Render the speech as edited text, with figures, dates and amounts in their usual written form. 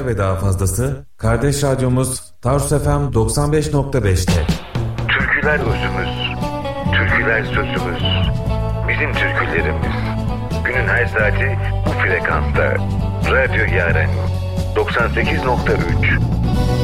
Bunlar ve daha fazlası kardeş radyomuz Tarsus FM 95.5'te. Türküler özümüz, türküler sözümüz, bizim türkülerimiz. Günün her saati bu frekansta. Radyo Yaren 98.3.